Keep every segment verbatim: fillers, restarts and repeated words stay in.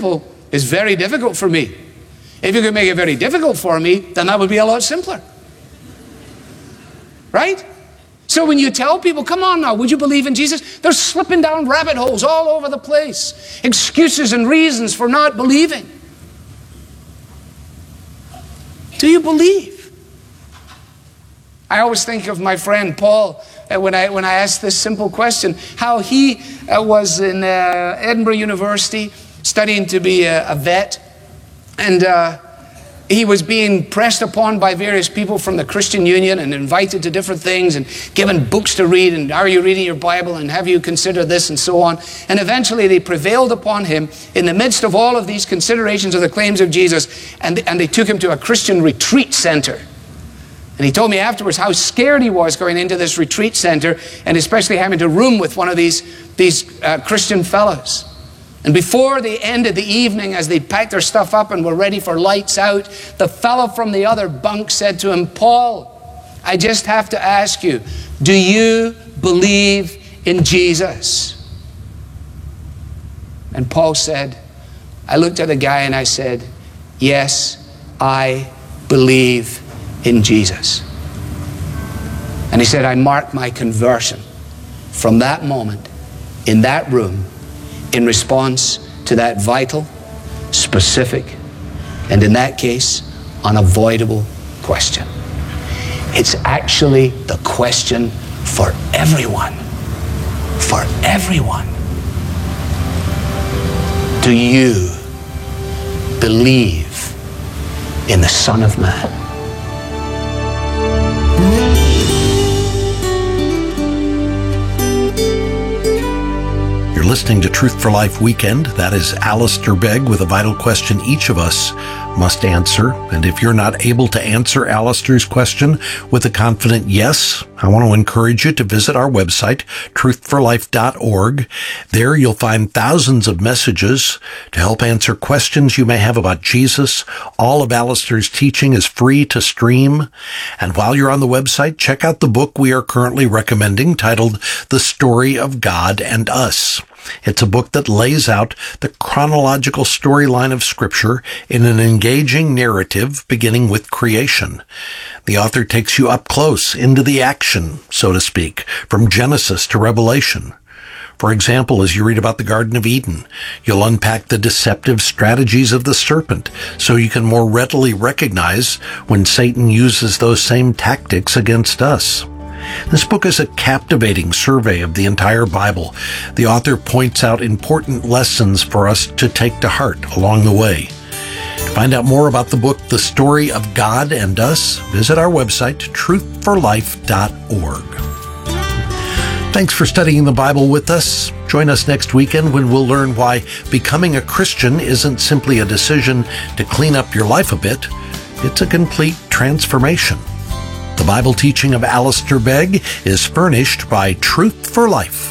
simple is very difficult for me. If you could make it very difficult for me, then that would be a lot simpler. Right? So when you tell people, come on now, would you believe in Jesus? They're slipping down rabbit holes all over the place. Excuses and reasons for not believing. Do you believe? I always think of my friend Paul uh, when I when I asked this simple question, how he uh, was in uh, Edinburgh University studying to be a, a vet, and uh, he was being pressed upon by various people from the Christian Union and invited to different things and given books to read, and are you reading your Bible, and have you considered this, and so on. And eventually they prevailed upon him in the midst of all of these considerations of the claims of Jesus, and, and they took him to a Christian retreat center. And he told me afterwards how scared he was going into this retreat center, and especially having to room with one of these, these uh, Christian fellows. And before the end of the evening, as they packed their stuff up and were ready for lights out, the fellow from the other bunk said to him, Paul, I just have to ask you, do you believe in Jesus? And Paul said, I looked at the guy and I said, yes, I believe in Jesus. And he said, I marked my conversion from that moment in that room in response to that vital, specific, and in that case, unavoidable question. It's actually the question for everyone. For everyone. Do you believe in the Son of Man? You're listening to Truth for Life Weekend. That is Alistair Begg with a vital question each of us must answer. And if you're not able to answer Alistair's question with a confident yes, I want to encourage you to visit our website, truth for life dot org. There you'll find thousands of messages to help answer questions you may have about Jesus. All of Alistair's teaching is free to stream. And while you're on the website, check out the book we are currently recommending titled The Story of God and Us. It's a book that lays out the chronological storyline of Scripture in an engaging narrative beginning with creation. The author takes you up close into the action, so to speak, from Genesis to Revelation. For example, as you read about the Garden of Eden, you'll unpack the deceptive strategies of the serpent so you can more readily recognize when Satan uses those same tactics against us. This book is a captivating survey of the entire Bible. The author points out important lessons for us to take to heart along the way. To find out more about the book, The Story of God and Us, visit our website, truth for life dot org. Thanks for studying the Bible with us. Join us next weekend when we'll learn why becoming a Christian isn't simply a decision to clean up your life a bit. It's a complete transformation. The Bible teaching of Alistair Begg is furnished by Truth for Life,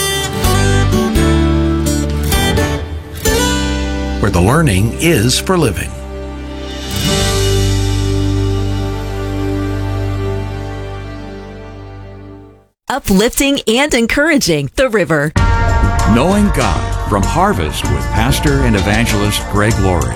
where the learning is for living. Uplifting and encouraging The River. Knowing God from Harvest with Pastor and Evangelist Greg Laurie.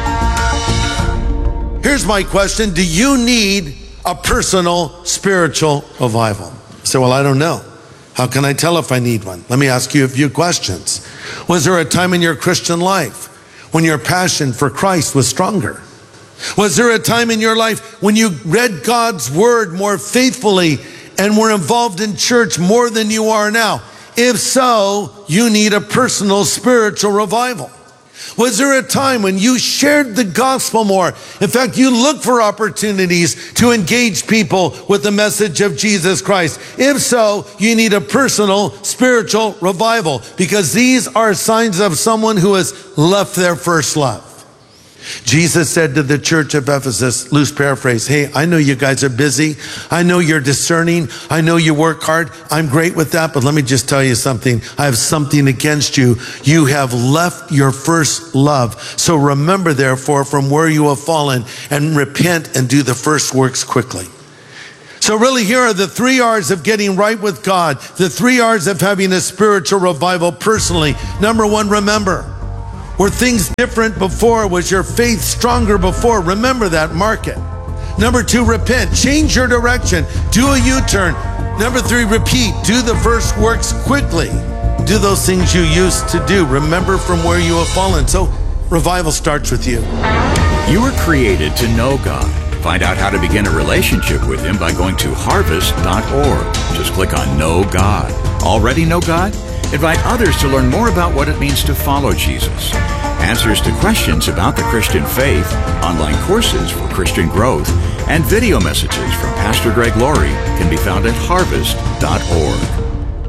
Here's my question. Do you need a personal spiritual revival? You say, well, I don't know. How can I tell if I need one? Let me ask you a few questions. Was there a time in your Christian life when your passion for Christ was stronger? Was there a time in your life when you read God's word more faithfully and were involved in church more than you are now? If so, you need a personal spiritual revival. Was there a time when you shared the gospel more? In fact, you looked for opportunities to engage people with the message of Jesus Christ. If so, you need a personal spiritual revival, because these are signs of someone who has left their first love. Jesus said to the church of Ephesus, loose paraphrase, hey, I know you guys are busy. I know you're discerning. I know you work hard. I'm great with that, but let me just tell you something. I have something against you. You have left your first love. So remember, therefore, from where you have fallen, and repent and do the first works quickly. So really, here are the three R's of getting right with God. The three R's of having a spiritual revival personally. Number one, remember. Were things different before? Was your faith stronger before? Remember that, mark it. Number two, repent. Change your direction. Do a U-turn. Number three, repeat. Do the first works quickly. Do those things you used to do. Remember from where you have fallen. So revival starts with you. You were created to know God. Find out how to begin a relationship with Him by going to harvest dot org. Just click on Know God. Already know God? Invite others to learn more about what it means to follow Jesus. Answers to questions about the Christian faith, online courses for Christian growth, and video messages from Pastor Greg Laurie can be found at harvest dot org.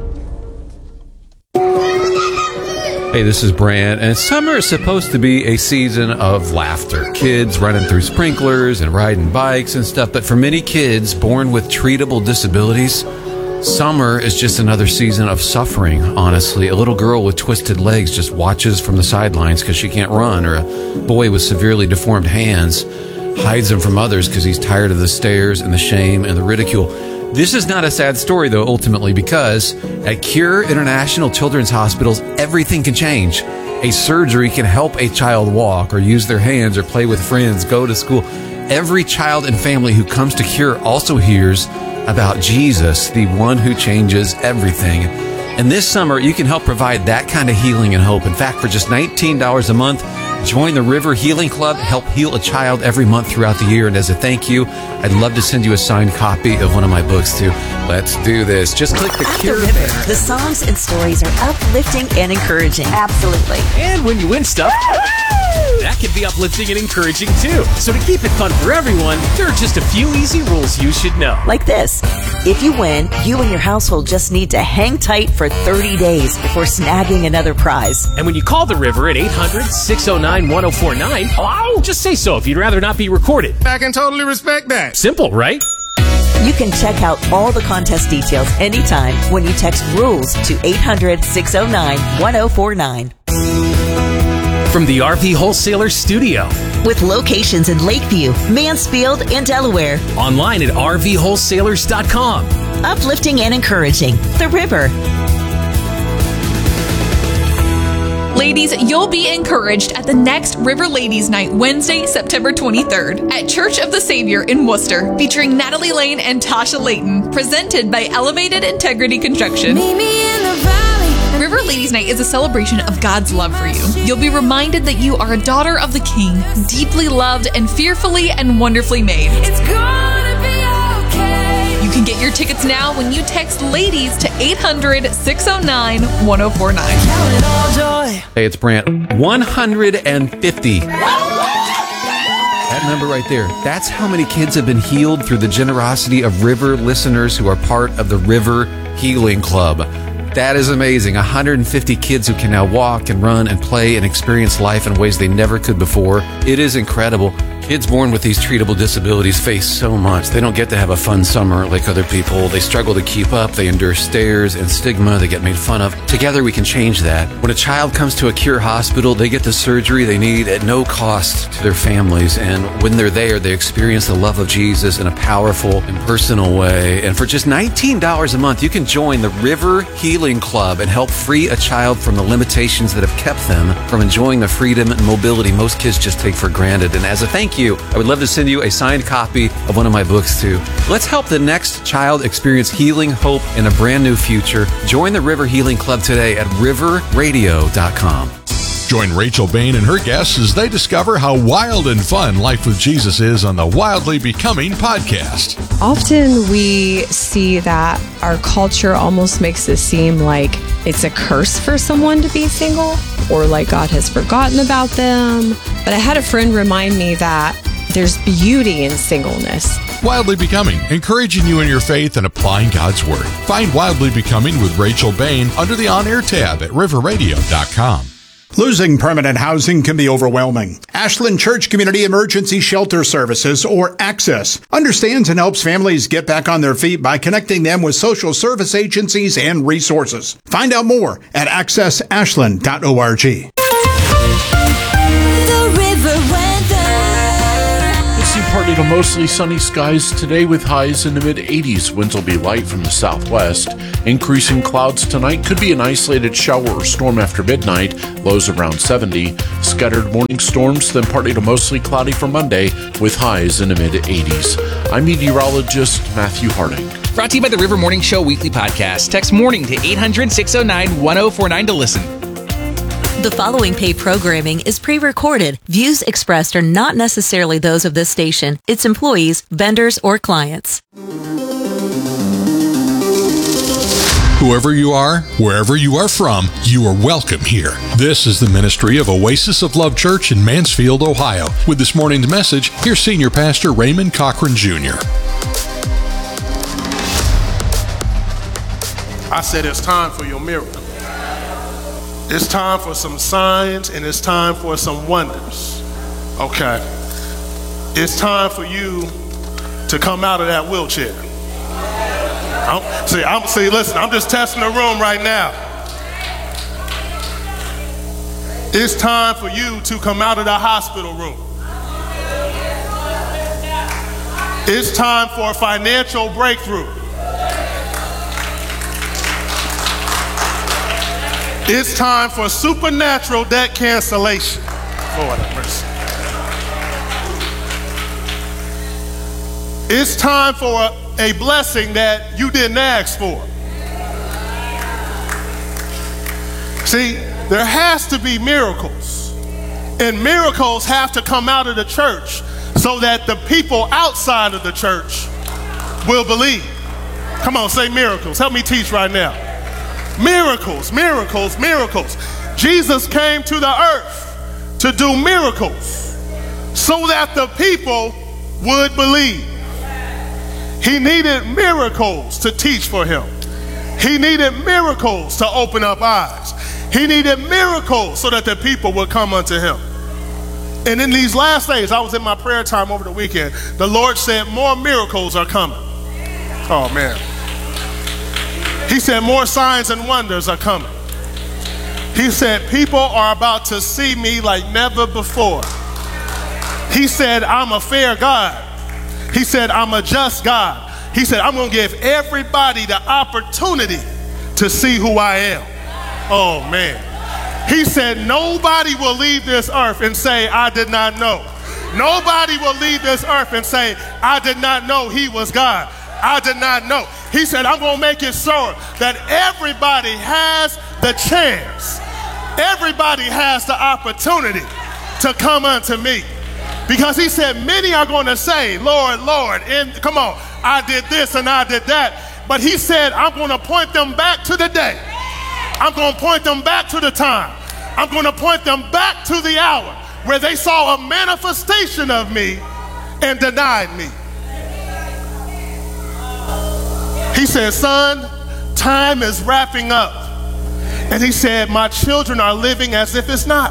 Hey, this is Brant, and summer is supposed to be a season of laughter. Kids running through sprinklers and riding bikes and stuff, but for many kids born with treatable disabilities, summer is just another season of suffering, honestly. A little girl with twisted legs just watches from the sidelines because she can't run, or a boy with severely deformed hands hides them from others because he's tired of the stares and the shame and the ridicule. This is not a sad story, though, ultimately, because at Cure International Children's Hospitals, everything can change. A surgery can help a child walk or use their hands or play with friends, go to school. Every child and family who comes to Cure also hears about Jesus, the one who changes everything. And this summer, you can help provide that kind of healing and hope. In fact, for just nineteen dollars a month, join the River Healing Club, help heal a child every month throughout the year. And as a thank you, I'd love to send you a signed copy of one of my books, too. Let's do this. Just click the At Cure the River, banner. the songs and stories are uplifting and encouraging. Absolutely. And when you win stuff, that can be uplifting and encouraging too. So to keep it fun for everyone, there are just a few easy rules you should know. Like this. If you win, you and your household just need to hang tight for thirty days before snagging another prize. And when you call the River at eight hundred, six oh nine, one oh four nine, hello? Just say so if you'd rather not be recorded. I can totally respect that. Simple, right? You can check out all the contest details anytime when you text RULES to eight hundred, six oh nine, one oh four nine. From the R V Wholesaler Studio. With locations in Lakeview, Mansfield, and Delaware. Online at r v wholesalers dot com. Uplifting and encouraging. The River. Ladies, you'll be encouraged at the next River Ladies Night, Wednesday, September twenty-third, at Church of the Savior in Worcester, featuring Natalie Lane and Tasha Layton, presented by Elevated Integrity Construction. Meet me in the valley. River Ladies Night is a celebration of God's love for you. You'll be reminded that you are a daughter of the King, deeply loved and fearfully and wonderfully made. It's gonna be okay. You can get your tickets now when you text LADIES to eight hundred, six oh nine, one oh four nine. Count it all joy. Hey, it's Brant. one hundred fifty. That number right there, that's how many kids have been healed through the generosity of River listeners who are part of the River Healing Club. That is amazing. one hundred fifty kids who can now walk and run and play and experience life in ways they never could before. It is incredible. Kids born with these treatable disabilities face so much. They don't get to have a fun summer like other people. They struggle to keep up. They endure stares and stigma. They get made fun of. Together we can change that. When a child comes to a Cure hospital, they get the surgery they need at no cost to their families. And when they're there, they experience the love of Jesus in a powerful and personal way. And for just nineteen dollars a month, you can join the River Healing Club and help free a child from the limitations that have kept them from enjoying the freedom and mobility most kids just take for granted. And as a thank you, I would love to send you a signed copy of one of my books too. Let's help the next child experience healing, hope, and a brand new future. Join the River Healing Club today at river radio dot com. Join Rachel Bain and her guests as they discover how wild and fun life with Jesus is on the Wildly Becoming podcast. Often we see that our culture almost makes it seem like it's a curse for someone to be single, or like God has forgotten about them. But I had a friend remind me that there's beauty in singleness. Wildly Becoming, encouraging you in your faith and applying God's Word. Find Wildly Becoming with Rachel Bain under the on-air tab at river radio dot com. Losing permanent housing can be overwhelming. Ashland Church Community Emergency Shelter Services, or ACCESS, understands and helps families get back on their feet by connecting them with social service agencies and resources. Find out more at access ashland dot org. The River Weather. It's due partly to mostly sunny skies today with highs in the mid eighties. Winds will be light from the southwest. Increasing clouds tonight, could be an isolated shower or storm after midnight. Lows around seventy. Scattered morning storms, then partly to mostly cloudy for Monday with highs in the mid eighties. I'm meteorologist Matthew Harding. Brought to you by the River Morning Show Weekly Podcast. Text morning to eight hundred, six oh nine, one oh four nine to listen. The following paid programming is pre-recorded. Views expressed are not necessarily those of this station, its employees, vendors, or clients. Whoever you are, wherever you are from, you are welcome here. This is the ministry of Oasis of Love Church in Mansfield, Ohio. With this morning's message, here's Senior Pastor Raymond Cochran Junior I said it's time for your miracle. It's time for some signs and it's time for some wonders. Okay. It's time for you to come out of that wheelchair. I'm, see, I'm, see, listen, I'm just testing the room right now. It's time for you to come out of the hospital room. It's time for a financial breakthrough. It's time for supernatural debt cancellation. Lord have mercy. It's time for a, a blessing that you didn't ask for. See, there has to be miracles. And miracles have to come out of the church so that the people outside of the church will believe. Come on, say miracles. Help me teach right now. Miracles, miracles, miracles. Jesus came to the earth to do miracles so that the people would believe. He needed miracles to teach for him. He needed miracles to open up eyes. He needed miracles so that the people would come unto him. And in these last days, I was in my prayer time over the weekend. The Lord said more miracles are coming. Oh man. He said more signs and wonders are coming. He said people are about to see me like never before. He said I'm a fair God. He said I'm a just God. He said I'm going to give everybody the opportunity to see who I am. Oh man. He said nobody will leave this earth and say I did not know. Nobody will leave this earth and say I did not know he was God. I did not know. He said, I'm going to make it so that everybody has the chance. Everybody has the opportunity to come unto me. Because he said, many are going to say, Lord, Lord, and come on, I did this and I did that. But he said, I'm going to point them back to the day. I'm going to point them back to the time. I'm going to point them back to the hour where they saw a manifestation of me and denied me. He said, son, time is wrapping up. And he said, my children are living as if it's not.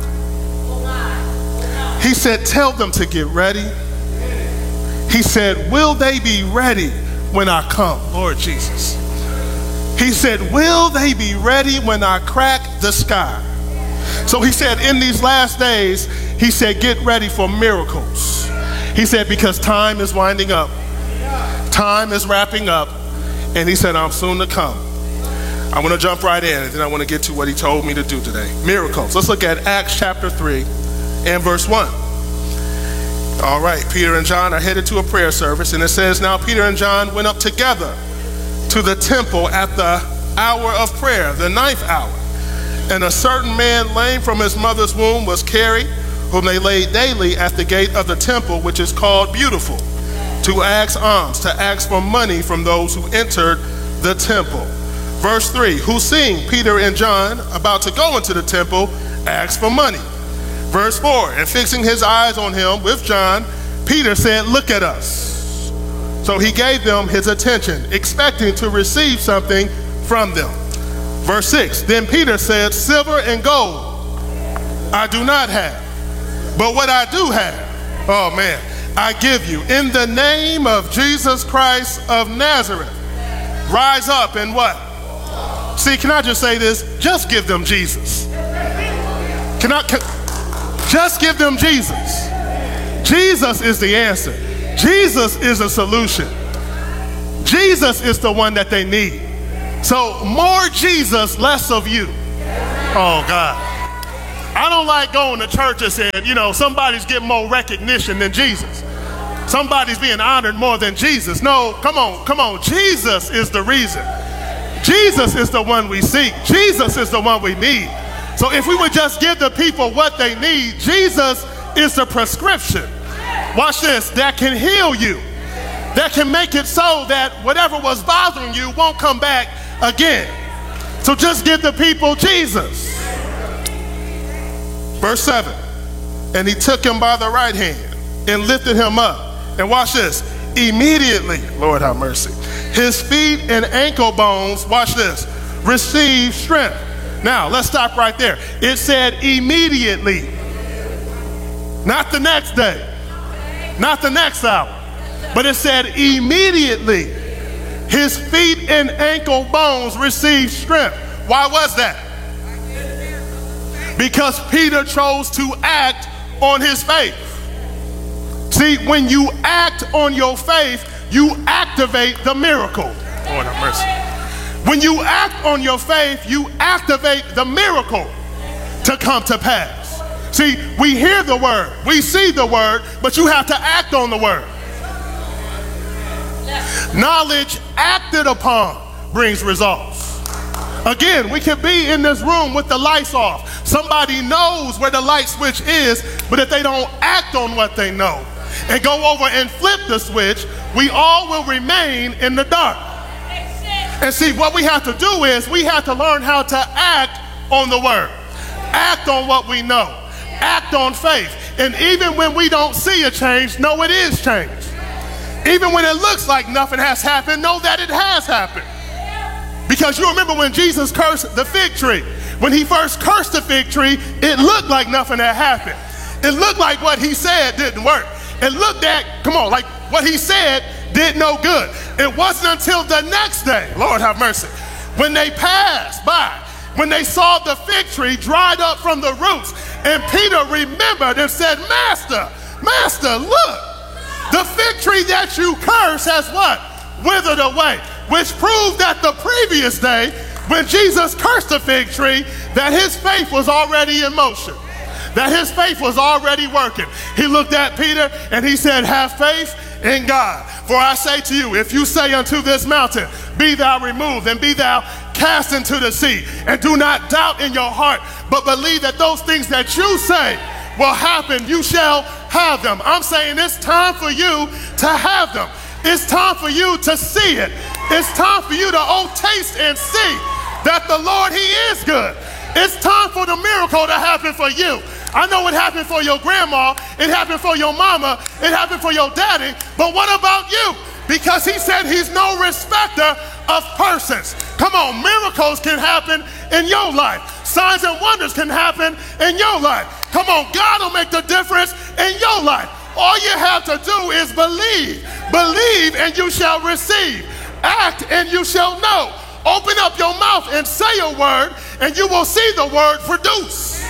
He said, tell them to get ready. He said, will they be ready when I come, Lord Jesus? He said, will they be ready when I crack the sky? So he said, in these last days, he said, get ready for miracles. He said, because time is winding up. Time is wrapping up. And he said, I'm soon to come. I want to jump right in, and then I want to get to what he told me to do today. Miracles. Let's look at Acts chapter three and verse one. All right, Peter and John are headed to a prayer service, and it says, now Peter and John went up together to the temple at the hour of prayer, the ninth hour. And a certain man lame from his mother's womb was carried, whom they laid daily at the gate of the temple, which is called Beautiful, to ask alms, to ask for money from those who entered the temple. Verse three, who seeing Peter and John about to go into the temple, asked for money. Verse four, and fixing his eyes on him with John, Peter said, look at us. So he gave them his attention, expecting to receive something from them. Verse six, then Peter said, silver and gold I do not have, but what I do have, oh man, I give you. In the name of Jesus Christ of Nazareth, rise up and what? See, can I just say this? Just give them Jesus. Can I, can, just give them Jesus. Jesus is the answer. Jesus is a solution. Jesus is the one that they need. So more Jesus, less of you. Oh God. I don't like going to church and saying, you know, somebody's getting more recognition than Jesus. Somebody's being honored more than Jesus. No, come on, come on. Jesus is the reason. Jesus is the one we seek. Jesus is the one we need. So if we would just give the people what they need, Jesus is the prescription. Watch this, that can heal you. That can make it so that whatever was bothering you won't come back again. So just give the people Jesus. Verse seven, and he took him by the right hand and lifted him up. And watch this, immediately, Lord have mercy, his feet and ankle bones, watch this, received strength. Now, let's stop right there. It said immediately, not the next day, not the next hour, but it said immediately his feet and ankle bones received strength. Why was that? Because Peter chose to act on his faith. See, when you act on your faith, you activate the miracle. Lord have mercy. When you act on your faith, you activate the miracle to come to pass. See, we hear the word, we see the word, but you have to act on the word. Knowledge acted upon brings results. Again, we can be in this room with the lights off. Somebody knows where the light switch is, but if they don't act on what they know and go over and flip the switch, we all will remain in the dark. And see, what we have to do is we have to learn how to act on the word. Act on what we know. Act on faith. And even when we don't see a change, know it is change. Even when it looks like nothing has happened, know that it has happened. Because you remember when Jesus cursed the fig tree. When he first cursed the fig tree, it looked like nothing had happened. It looked like what he said didn't work. It looked at, come on, like what he said did no good. It wasn't until the next day, Lord have mercy, when they passed by, when they saw the fig tree dried up from the roots, and Peter remembered and said, Master, Master, look, the fig tree that you cursed has what? Withered away, which proved that the previous day, when Jesus cursed the fig tree, that his faith was already in motion, that his faith was already working. He looked at Peter and he said, have faith in God. For I say to you, if you say unto this mountain, be thou removed and be thou cast into the sea, and do not doubt in your heart, but believe that those things that you say will happen, you shall have them. I'm saying it's time for you to have them. It's time for you to see it. It's time for you to oh taste and see that the Lord, he is good. It's time for the miracle to happen for you. I know it happened for your grandma, it happened for your mama, it happened for your daddy, but what about you? Because he said he's no respecter of persons. Come on, miracles can happen in your life. Signs and wonders can happen in your life. Come on, God will make the difference in your life. All you have to do is believe. Believe and you shall receive. Act and you shall know. Open up your mouth and say a word and you will see the word produce.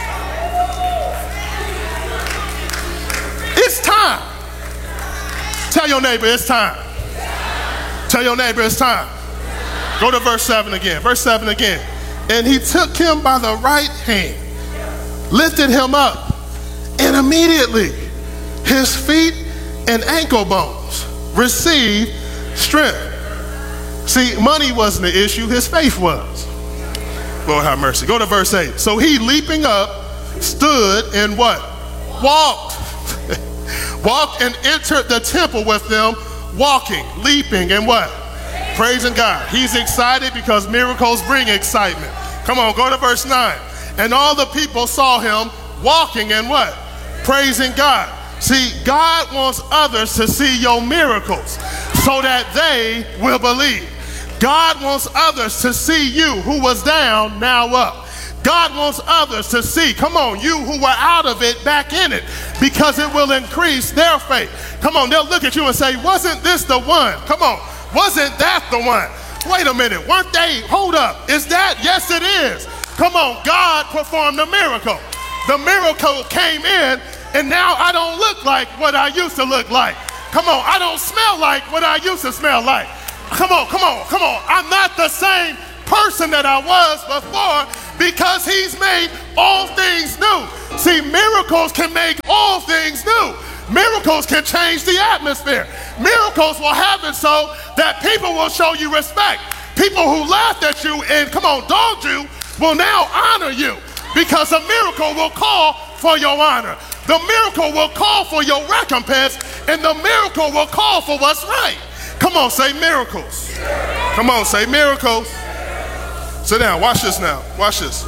It's time. Tell your neighbor it's time. Tell your neighbor it's time. Go to verse seven again. Verse seven again. And he took him by the right hand, lifted him up, and immediately his feet and ankle bones received strength. See, money wasn't the issue, his faith was. Lord have mercy. Go to verse eight. So he, leaping up, stood and what? Walked. Walked and entered the temple with them, walking, leaping, and what? Praising God. He's excited because miracles bring excitement. Come on, go to verse nine. And all the people saw him walking and what? Praising God. See, God wants others to see your miracles so that they will believe. God wants others to see you who was down, now up. God wants others to see, come on, you who were out of it back in it, because it will increase their faith. Come on, they'll look at you and say, wasn't this the one? Come on, wasn't that the one? Wait a minute, weren't they? Hold up, is that? Yes, it is. Come on, God performed a miracle. The miracle came in, and now I don't look like what I used to look like. Come on, I don't smell like what I used to smell like. Come on, come on, come on. I'm not the same person that I was before because he's made all things new. See, miracles can make all things new. Miracles can change the atmosphere. Miracles will happen so that people will show you respect. People who laughed at you and, come on, dogged you will now honor you because a miracle will call for your honor. The miracle will call for your recompense, and the miracle will call for what's right. Come on, say miracles. Come on, say miracles. Sit down, watch this now, watch this.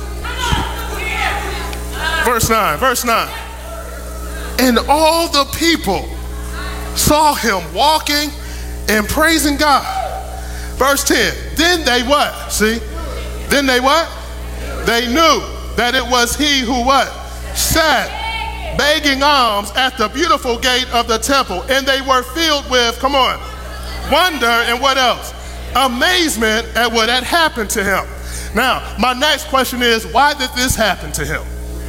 Verse nine, verse nine. And all the people saw him walking and praising God. Verse ten, then they what? See? Then they what? They knew that it was he who what? Sat begging alms at the beautiful gate of the temple. And they were filled with, come on, wonder and what else? Amazement at what had happened to him. Now, my next question is, why did this happen to him?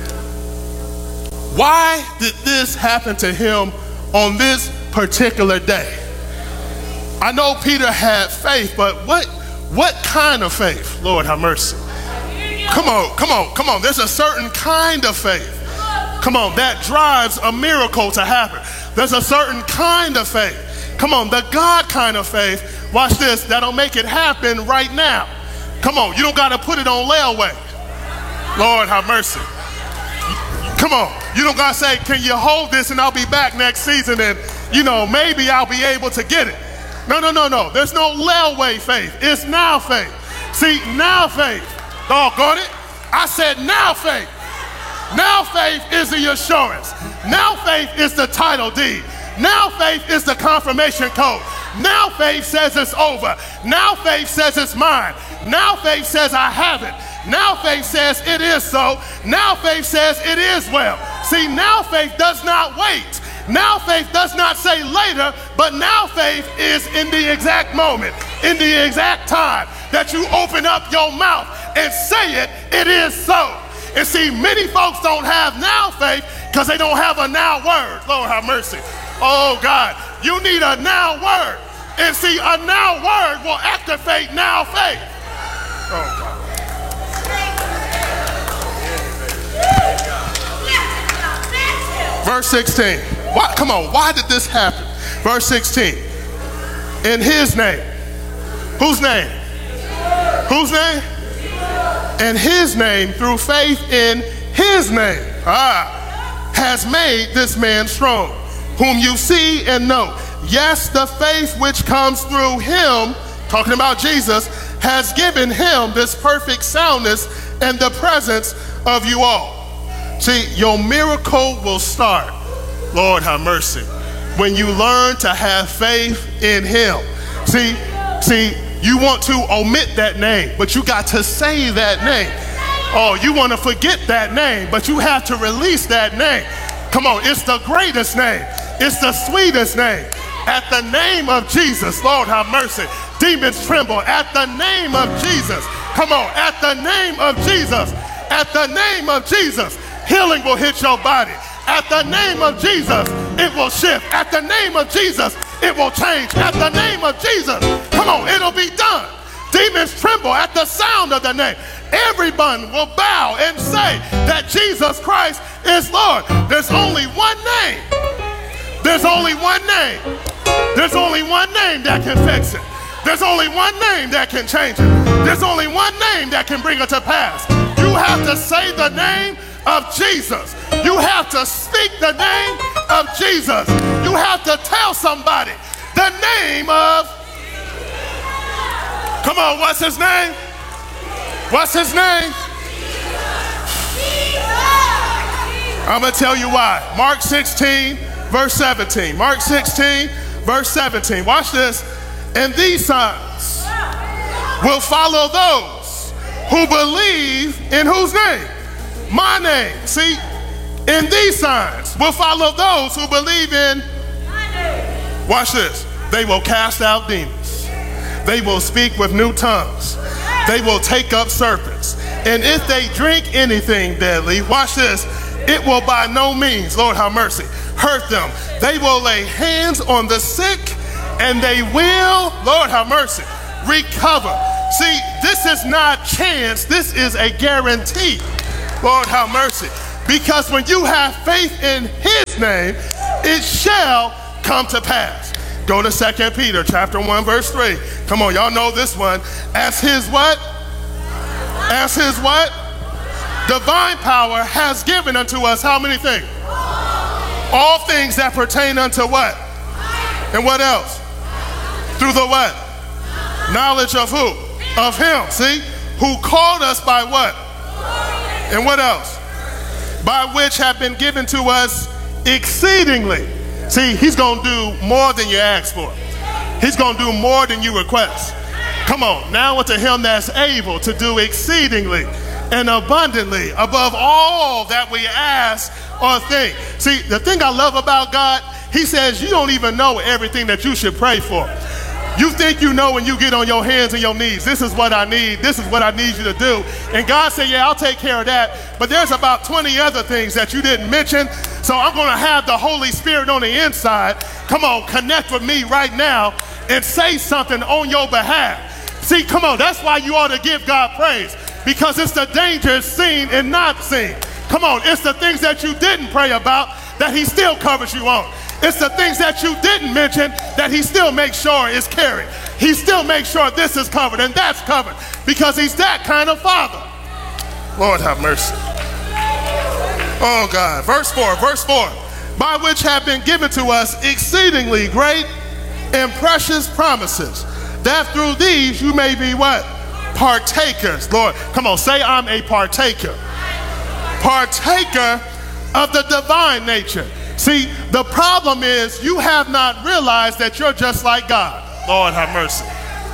Why did this happen to him on this particular day? I know Peter had faith, but what, what kind of faith? Lord have mercy. Come on, come on, come on. There's a certain kind of faith. Come on, that drives a miracle to happen. There's a certain kind of faith. Come on, the God kind of faith. Watch this, that'll make it happen right now. Come on, you don't got to put it on layaway. Lord have mercy. Come on, you don't got to say, can you hold this and I'll be back next season and, you know, maybe I'll be able to get it. No, no, no, no. There's no layaway faith. It's now faith. See, now faith. Doggone it. I said now faith. Now faith is the assurance. Now faith is the title deed. Now faith is the confirmation code. Now faith says it's over. Now faith says it's mine. Now faith says I have it. Now faith says it is so. Now faith says it is well. See, now faith does not wait. Now faith does not say later, but now faith is in the exact moment, in the exact time that you open up your mouth and say it, it is so. And see, many folks don't have now faith because they don't have a now word. Lord have mercy. Oh God, you need a now word. And see, a now word will activate now faith. Oh God. Verse sixteen. Why, come on, why did this happen? Verse sixteen. In his name. Whose name? Whose name? In his name, through faith in his name, ah, has made this man strong, whom you see and know. Yes, the faith which comes through him, talking about Jesus, has given him this perfect soundness and the presence of you all. See, your miracle will start, Lord have mercy, when you learn to have faith in him. See, see, you want to omit that name, but you got to say that name. Oh, you want to forget that name, but you have to release that name. Come on, it's the greatest name. It's the sweetest name. At the name of Jesus, Lord have mercy, demons tremble. At the name of Jesus, come on, at the name of Jesus, at the name of Jesus, healing will hit your body. At the name of Jesus, it will shift. At the name of Jesus, it will change. At the name of Jesus, come on, it'll be done. Demons tremble at the sound of the name. Everyone will bow and say that Jesus Christ is Lord. There's only one name. There's only one name. There's only one name that can fix it. There's only one name that can change it. There's only one name that can bring it to pass. You have to say the name of Jesus. You have to speak the name of Jesus. You have to tell somebody the name of, come on, what's his name? What's his name? I'm going to tell you why. Mark sixteen, verse seventeen. Mark sixteen, verse seventeen. Watch this. And these signs will follow those who believe in whose name? My name. See, and these signs will follow those who believe in my name. Watch this. They will cast out demons. They will speak with new tongues. They will take up serpents. And if they drink anything deadly, watch this, It will by no means, Lord have mercy, hurt them. They will lay hands on the sick and they will, Lord have mercy, recover. See, this is not chance, this is a guarantee. Lord have mercy. Because when you have faith in his name, it shall come to pass. Go to Second Peter chapter one, verse three. Come on, y'all know this one. As his what? As his what? Divine power has given unto us how many things? All things that pertain unto what? And what else? Through the what? Knowledge of who? Of him. See? Who called us by what? And what else? By which have been given to us exceedingly. See, he's going to do more than you ask for. He's going to do more than you request. Come on, now unto him that's able to do exceedingly and abundantly above all that we ask or think. See, the thing I love about God, he says you don't even know everything that you should pray for. You think you know when you get on your hands and your knees, this is what I need, this is what I need you to do. And God said, yeah, I'll take care of that. But there's about twenty other things that you didn't mention. So I'm going to have the Holy Spirit on the inside. Come on, connect with me right now and say something on your behalf. See, come on, that's why you ought to give God praise. Because it's the dangers seen and not seen. Come on, it's the things that you didn't pray about that he still covers you on. It's the things that you didn't mention that he still makes sure is carried. He still makes sure this is covered and that's covered because he's that kind of father. Lord have mercy. Oh God. Verse four, verse four. By which have been given to us exceedingly great and precious promises, that through these you may be what? Partakers. Lord, come on, say I'm a partaker. Partaker of the divine nature. See, the problem is you have not realized that you're just like God. Lord have mercy.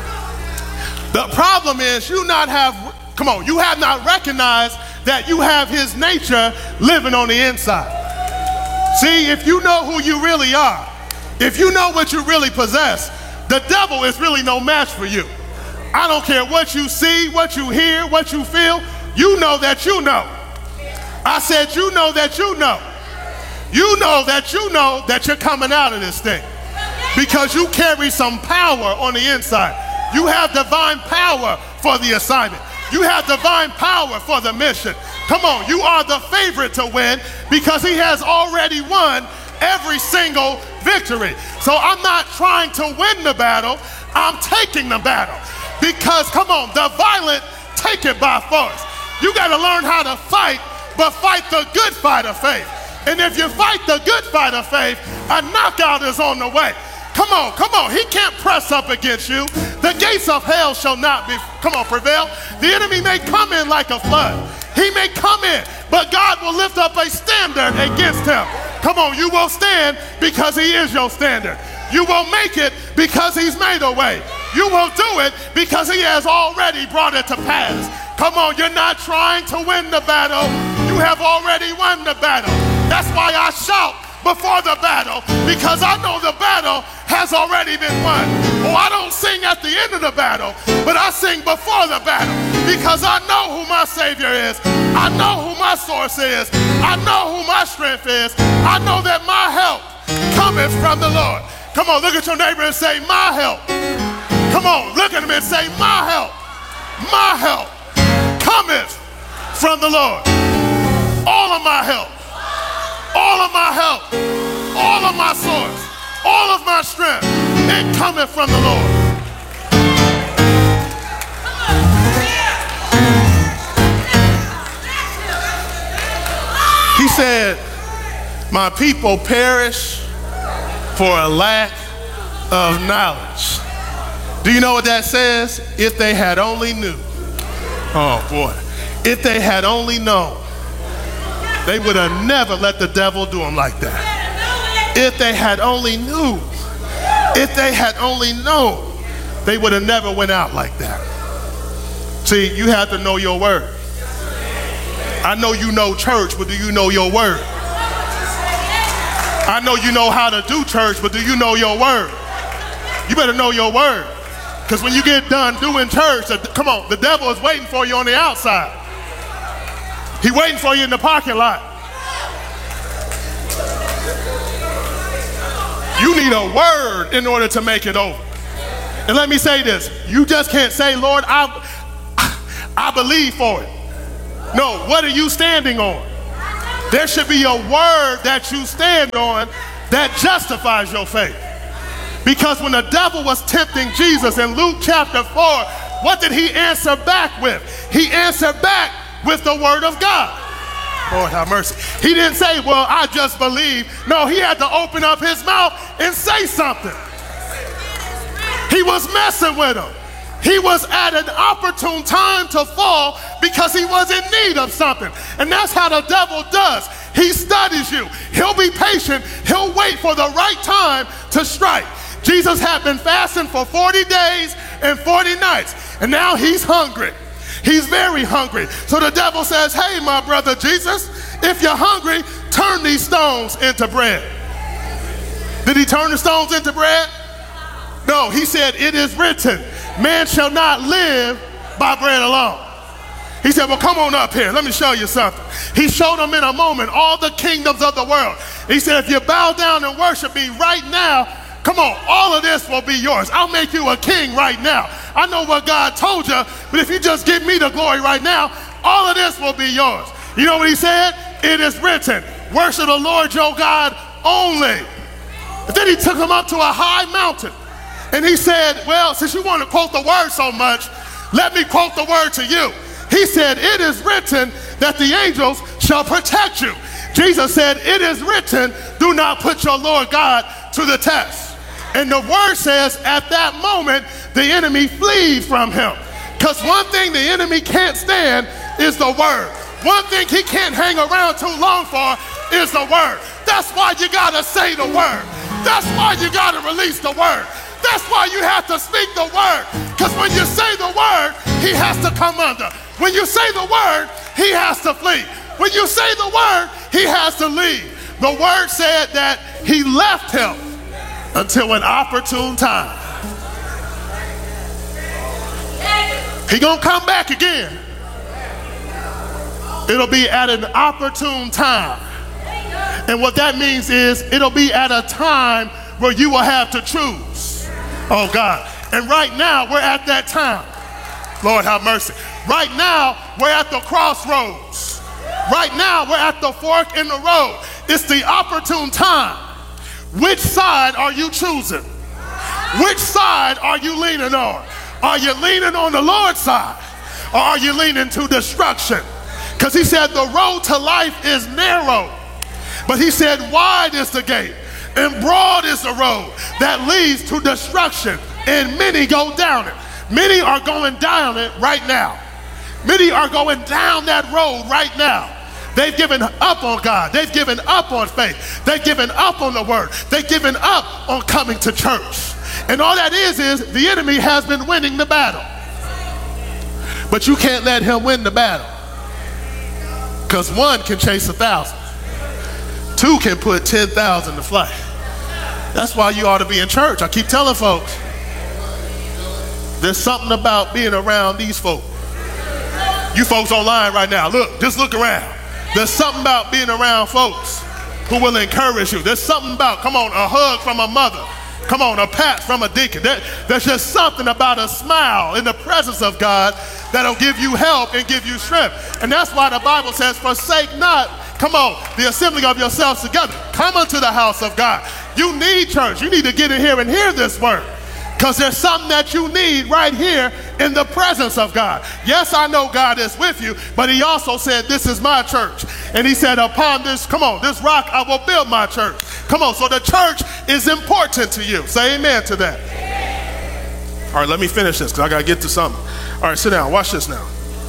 The problem is you not have, come on, you have not recognized that you have his nature living on the inside. See, if you know who you really are, if you know what you really possess, the devil is really no match for you. I don't care what you see, what you hear, what you feel, you know that you know. I said you know that you know. You know that you know that you're coming out of this thing because you carry some power on the inside. You have divine power for the assignment. You have divine power for the mission. Come on, you are the favorite to win because he has already won every single victory. So I'm not trying to win the battle, I'm taking the battle. Because, come on, the violent take it by force. You got to learn how to fight, but fight the good fight of faith. And if you fight the good fight of faith, a knockout is on the way. Come on, come on. He can't press up against you. The gates of hell shall not be, come on, prevail. The enemy may come in like a flood. He may come in, but God will lift up a standard against him. Come on, you will stand because he is your standard. You will make it because he's made a way. You will do it because he has already brought it to pass. Come on, you're not trying to win the battle. You have already won the battle. That's why I shout before the battle, because I know the battle has already been won. Oh, I don't sing at the end of the battle, but I sing before the battle, because I know who my Savior is. I know who my source is. I know who my strength is. I know that my help cometh from the Lord. Come on, look at your neighbor and say, my help. Come on, look at him and say, my help. My help cometh from the Lord. All of my help. All of my help, all of my source, all of my strength, it cometh from the Lord. He said, my people perish for a lack of knowledge. Do you know what that says? If they had only knew. Oh boy. If they had only known. They would have never let the devil do them like that. If they had only knew, if they had only known, they would have never went out like that. See, you have to know your word. I know you know church, but do you know your word? I know you know how to do church, but do you know your word? You better know your word. Because when you get done doing church, come on, the devil is waiting for you on the outside. He's waiting for you in the parking lot. need a word in order to make it over. And let me say this, you just can't say, Lord, I, I believe for it. No, what are you standing on? There should be a word that you stand on that justifies your faith. Because when the devil was tempting Jesus in Luke chapter four, what did he answer back with? He answered back with the word of God. Lord have mercy. He didn't say, well, I just believe. No, he had to open up his mouth and say something. He was messing with him. He was at an opportune time to fall because he was in need of something. And that's how the devil does. He studies you. He'll be patient. He'll wait for the right time to strike. Jesus had been fasting for forty days and forty nights. And now he's hungry. He's very hungry. So the devil says, hey, my brother Jesus, if you're hungry, turn these stones into bread. Did he turn the stones into bread? No, he said, it is written, man shall not live by bread alone. He said, well, come on up here. Let me show you something. He showed them in a moment all the kingdoms of the world. He said, if you bow down and worship me right now, come on, all of this will be yours. I'll make you a king right now. I know what God told you, but if you just give me the glory right now, all of this will be yours. You know what he said? It is written, worship the Lord your God only. And then he took him up to a high mountain. And he said, well, since you want to quote the word so much, let me quote the word to you. He said, it is written that the angels shall protect you. Jesus said, it is written, do not put your Lord God to the test. And the word says at that moment, the enemy flees from him. Because one thing the enemy can't stand is the word. One thing he can't hang around too long for is the word. That's why you got to say the word. That's why you got to release the word. That's why you have to speak the word. Because when you say the word, he has to come under. When you say the word, he has to flee. When you say the word, he has to leave. The word said that he left him until an opportune time. He gonna come back again. It'll be at an opportune time. And what that means is it'll be at a time where you will have to choose. Oh God. And right now we're at that time. Lord have mercy. Right now we're at the crossroads. Right now we're at the fork in the road. It's the opportune time. Which side are you choosing? Which side are you leaning on? Are you leaning on the Lord's side? Or are you leaning to destruction? Because he said the road to life is narrow. But he said wide is the gate and broad is the road that leads to destruction. And many go down it. Many are going down it right now. Many are going down that road right now. They've given up on God. They've given up on faith. They've given up on the word. They've given up on coming to church. And all that is, is the enemy has been winning the battle. But you can't let him win the battle. Because one can chase a thousand. Two can put ten thousand to flight. That's why you ought to be in church. I keep telling folks, there's something about being around these folk. You folks online right now, look, just look around. There's something about being around folks who will encourage you. There's something about, come on, a hug from a mother. Come on, a pat from a deacon. There, there's just something about a smile in the presence of God that'll give you help and give you strength. And that's why the Bible says, forsake not, come on, the assembling of yourselves together. Come unto the house of God. You need church. You need to get in here and hear this word. Because there's something that you need right here in the presence of God. Yes, I know God is with you, but he also said, this is my church. And he said, upon this, come on, this rock, I will build my church. Come on, so the church is important to you. Say amen to that. Amen. All right, let me finish this because I got to get to something. All right, sit down. Watch this now.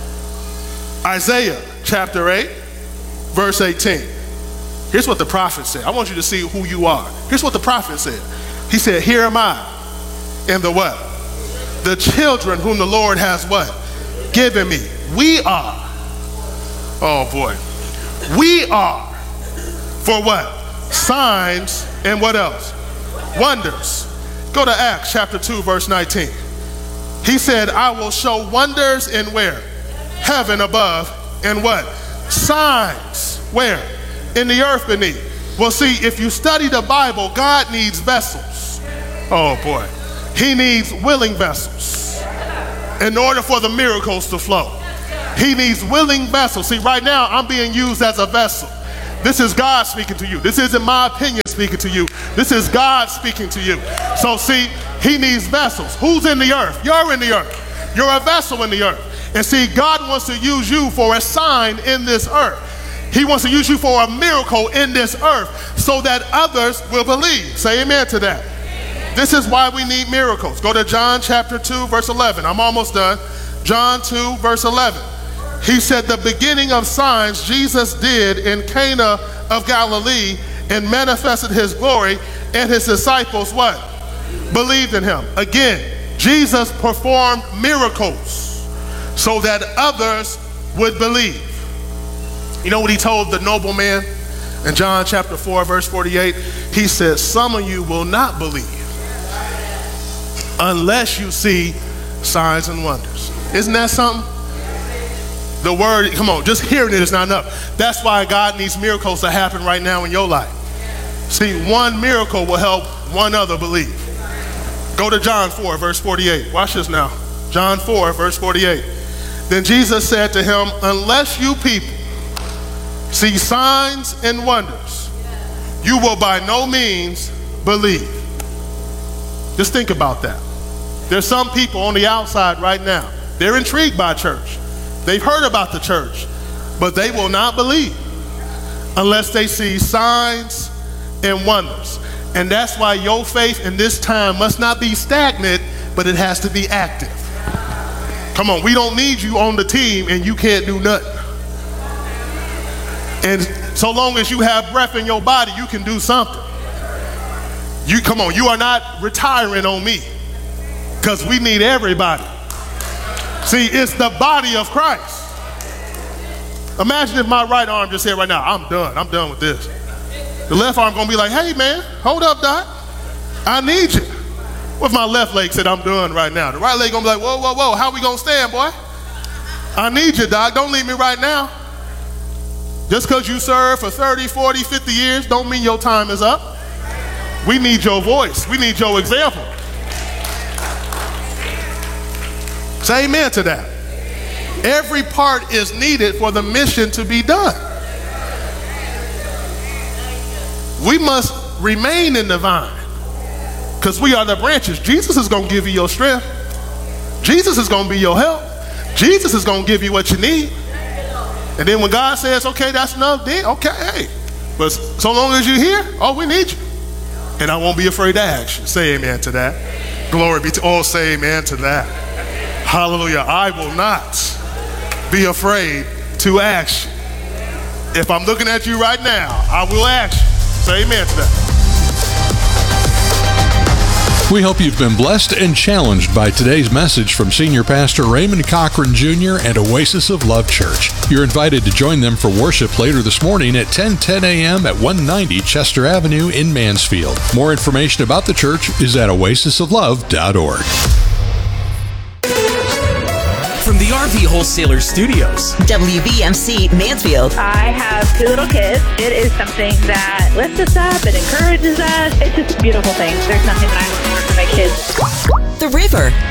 Isaiah chapter eight, verse eighteen. Here's what the prophet said. I want you to see who you are. Here's what the prophet said. He said, here am I. And the what? The children whom the Lord has what? Given me. We are. Oh boy. We are. For what? Signs and what else? Wonders. Go to Acts chapter two, verse nineteen. He said, I will show wonders in where? Heaven above. And what? Signs. Where? In the earth beneath. Well, see, if you study the Bible, God needs vessels. Oh, boy. He needs willing vessels in order for the miracles to flow. He needs willing vessels. See, right now, I'm being used as a vessel. This is God speaking to you. This isn't my opinion speaking to you. This is God speaking to you. So, see, he needs vessels. Who's in the earth? You're in the earth. You're a vessel in the earth. And see, God wants to use you for a sign in this earth. He wants to use you for a miracle in this earth so that others will believe. Say amen to that. This is why we need miracles. Go to John chapter two, verse eleven. I'm almost done. John two, verse eleven. He said the beginning of signs Jesus did in Cana of Galilee and manifested his glory, and his disciples what? Believed in him. Again, Jesus performed miracles so that others would believe. You know what he told the nobleman in John chapter four, verse forty-eight? He said, some of you will not believe unless you see signs and wonders. Isn't that something? The word, come on, just hearing it is not enough. That's why God needs miracles to happen right now in your life. See, one miracle will help one other believe. Go to John four, verse forty-eight. Watch this now. John four, verse forty-eight. Then Jesus said to him, unless you people see signs and wonders, you will by no means believe. Just think about that. There's some people on the outside right now. They're intrigued by church. They've heard about the church, but they will not believe unless they see signs and wonders. And that's why your faith in this time must not be stagnant, but it has to be active. Come on, we don't need you on the team and you can't do nothing. And so long as you have breath in your body, you can do something. You come on, you are not retiring on me, because we need everybody. See, it's the body of Christ. Imagine if my right arm just said right now, I'm done, I'm done with this. The left arm gonna be like, hey man, hold up, doc, I need you. What if my left leg said, I'm done right now? The right leg gonna be like, whoa, whoa, whoa, how we gonna stand, boy? I need you, doc, don't leave me right now. Just because you serve for thirty, forty, fifty years don't mean your time is up. We need your voice. We need your example. Say amen to that. Every part is needed for the mission to be done. We must remain in the vine because we are the branches. Jesus is going to give you your strength. Jesus is going to be your help. Jesus is going to give you what you need. And then when God says, okay, that's enough, then okay, hey. But so long as you're here, oh, we need you. And I won't be afraid to ask you. Say amen to that. Glory be to all. Oh, say amen to that. Hallelujah. I will not be afraid to ask you. If I'm looking at you right now, I will ask you. Say amen to that. We hope you've been blessed and challenged by today's message from Senior Pastor Raymond Cochran Junior and Oasis of Love Church. You're invited to join them for worship later this morning at ten ten a.m. at one ninety Chester Avenue in Mansfield. More information about the church is at oasis of love dot org. From the R V Wholesaler Studios, W B M C Mansfield. I have two little kids. It is something that lifts us up, it encourages us. It's just a beautiful thing. There's nothing that I would do for my kids. The River,